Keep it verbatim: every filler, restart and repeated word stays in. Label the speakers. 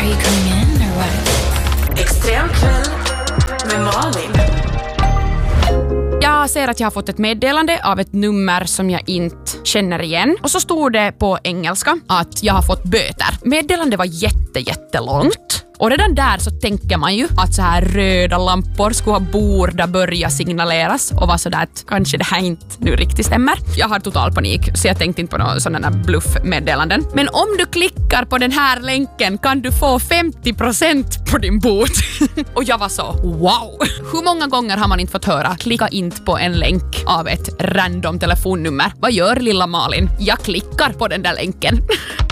Speaker 1: you coming in or what?
Speaker 2: Extrem kväll med Malin.
Speaker 3: Jag ser att jag har fått ett meddelande av ett nummer som jag inte känner igen. Och så stod det på engelska att jag har fått böter. Meddelandet var jätte, jättelångt. Och redan där så tänker man ju att så här röda lampor skulle ha borde börja signaleras och vara sådär att kanske det här inte nu riktigt stämmer. Jag har total panik så jag tänkte inte på några sådana bluffmeddelanden. Men om du klickar på den här länken kan du få femtio procent på din bot. Och jag var så, wow! Hur många gånger har man inte fått höra klicka inte på en länk av ett random telefonnummer? Vad gör lilla Malin? Jag klickar på den där länken.